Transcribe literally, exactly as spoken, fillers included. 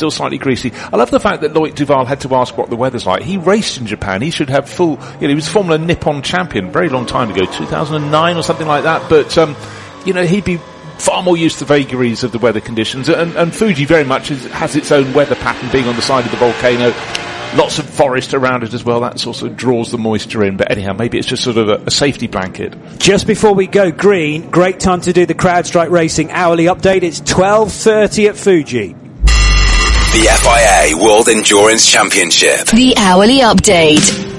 still slightly greasy. I love the fact that Loic Duval had to ask what the weather's like. He raced in Japan. He should have full, you know, he was Formula Nippon champion very long time ago, two thousand nine or something like that. But, um, you know, he'd be far more used to the vagaries of the weather conditions. And, and Fuji very much is, has its own weather pattern, being on the side of the volcano. Lots of forest around it as well. That also draws the moisture in. But anyhow, maybe it's just sort of a, a safety blanket. Just before we go green, great time to do the CrowdStrike Racing hourly update. It's twelve thirty at Fuji. The F I A World Endurance Championship. The hourly update.